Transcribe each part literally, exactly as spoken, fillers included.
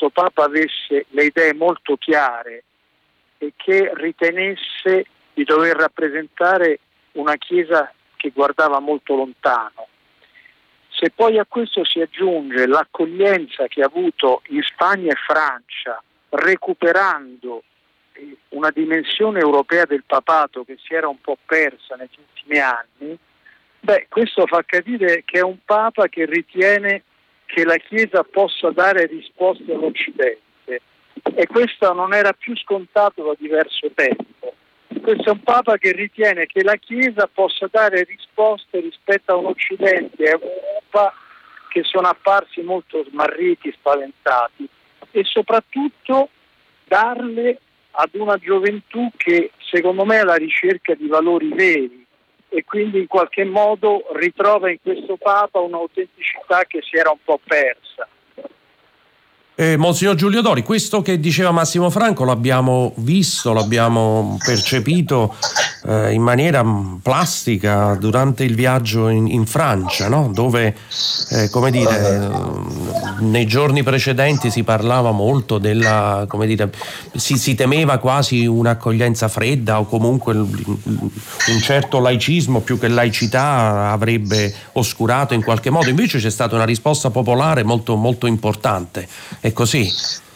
questo Papa avesse le idee molto chiare e che ritenesse di dover rappresentare una Chiesa che guardava molto lontano. Se poi a questo si aggiunge l'accoglienza che ha avuto in Spagna e Francia, recuperando una dimensione europea del papato che si era un po' persa negli ultimi anni, beh, questo fa capire che è un Papa che ritiene che la Chiesa possa dare risposte all'Occidente, e questo non era più scontato da diverso tempo. Questo è un Papa che ritiene che la Chiesa possa dare risposte rispetto a un Occidente e a un'Europa che sono apparsi molto smarriti, spaventati, e soprattutto darle ad una gioventù che secondo me è alla ricerca di valori veri, e quindi in qualche modo ritrova in questo Papa un'autenticità che si era un po' persa. Eh, Monsignor Giulio Dori, questo che diceva Massimo Franco l'abbiamo visto, l'abbiamo percepito eh, in maniera plastica durante il viaggio in, in Francia, no? Dove, eh, come dire, eh, nei giorni precedenti si parlava molto della, come dire, si, si temeva quasi un'accoglienza fredda, o comunque un certo laicismo più che laicità avrebbe oscurato in qualche modo. Invece c'è stata una risposta popolare molto, molto importante. È così?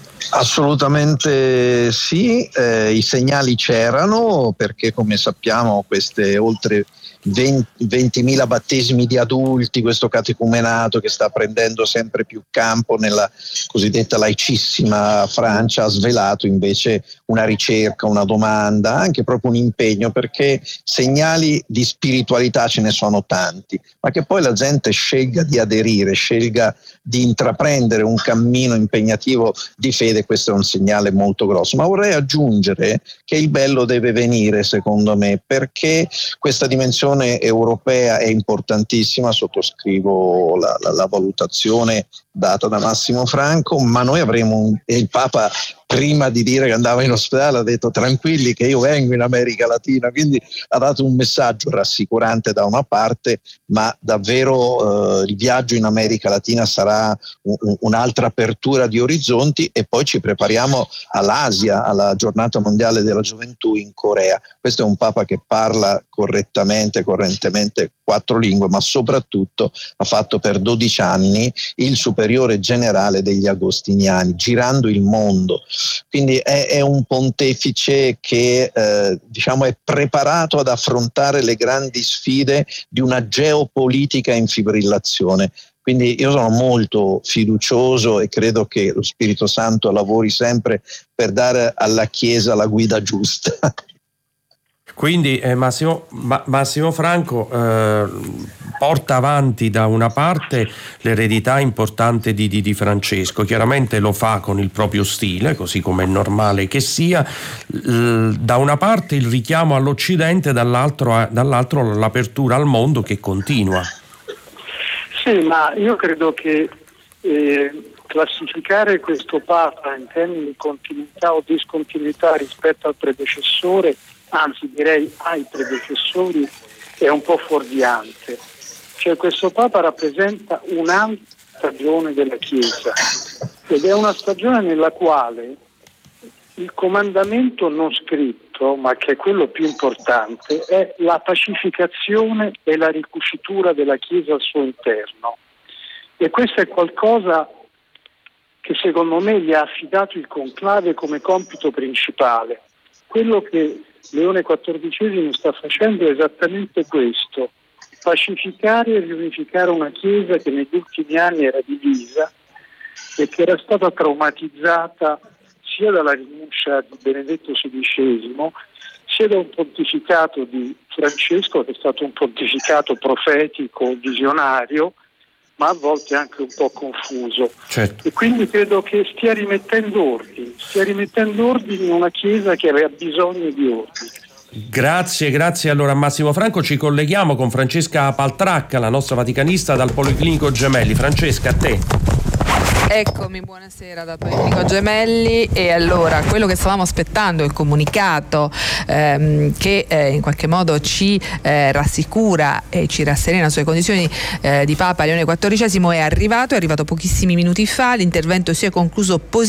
Assolutamente sì, eh, i segnali c'erano, perché come sappiamo queste oltre ventimila battesimi di adulti, questo catecumenato che sta prendendo sempre più campo nella cosiddetta laicissima Francia, ha svelato invece una ricerca, una domanda, anche proprio un impegno, perché segnali di spiritualità ce ne sono tanti, ma che poi la gente scelga di aderire, scelga di intraprendere un cammino impegnativo di fede, questo è un segnale molto grosso. Ma vorrei aggiungere che il bello deve venire, secondo me, perché questa dimensione europea è importantissima, sottoscrivo la, la, la valutazione data da Massimo Franco, ma noi avremo un, e il Papa prima di dire che andava in ospedale ha detto tranquilli che io vengo in America Latina, quindi ha dato un messaggio rassicurante da una parte, ma davvero eh, il viaggio in America Latina sarà un, un'altra apertura di orizzonti, e poi ci prepariamo all'Asia, alla giornata mondiale della gioventù in Corea. Questo è un Papa che parla correttamente, correntemente quattro lingue, ma soprattutto ha fatto per dodici anni il superiore generale degli agostiniani, girando il mondo. Quindi è, è un pontefice che eh, diciamo è preparato ad affrontare le grandi sfide di una geopolitica in fibrillazione. Quindi io sono molto fiducioso e credo che lo Spirito Santo lavori sempre per dare alla Chiesa la guida giusta. Quindi eh, Massimo, Ma, Massimo Franco eh, porta avanti da una parte l'eredità importante di, di, di Francesco, chiaramente lo fa con il proprio stile, così come è normale che sia, L, da una parte il richiamo all'Occidente, dall'altro, dall'altro l'apertura al mondo che continua. Sì, ma io credo che eh, classificare questo Papa in termini di continuità o discontinuità rispetto al predecessore, anzi direi ai predecessori, è un po' fuorviante. Cioè questo Papa rappresenta un'altra stagione della Chiesa, ed è una stagione nella quale il comandamento non scritto, ma che è quello più importante, è la pacificazione e la ricucitura della Chiesa al suo interno. E questo è qualcosa che secondo me gli ha affidato il conclave come compito principale. Quello che Leone quattordicesimo sta facendo è esattamente questo: pacificare e riunificare una Chiesa che negli ultimi anni era divisa e che era stata traumatizzata sia dalla rinuncia di Benedetto sedicesimo, sia da un pontificato di Francesco, che è stato un pontificato profetico, visionario, ma a volte anche un po' confuso. Certo. E quindi credo che stia rimettendo ordine, stia rimettendo ordine in una Chiesa che aveva bisogno di ordine. Grazie, grazie allora a Massimo Franco. Ci colleghiamo con Francesca Paltracca, la nostra vaticanista dal Policlinico Gemelli. Francesca, a te. Eccomi, buonasera da Policlinico Gemelli. E allora, quello che stavamo aspettando, il comunicato ehm, che eh, in qualche modo ci eh, rassicura e ci rasserena sulle condizioni eh, di Papa Leone quattordicesimo, è arrivato, è arrivato pochissimi minuti fa. L'intervento si è concluso positivamente